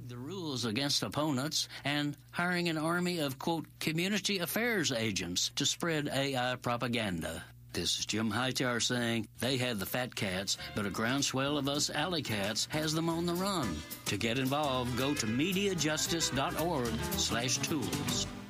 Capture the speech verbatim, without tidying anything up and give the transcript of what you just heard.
the rules against opponents, and hiring an army of, quote, community affairs agents to spread A I propaganda. This is Jim Hightower saying they have the fat cats, but a groundswell of us alley cats has them on the run. To get involved, go to MediaJustice.org slash tools.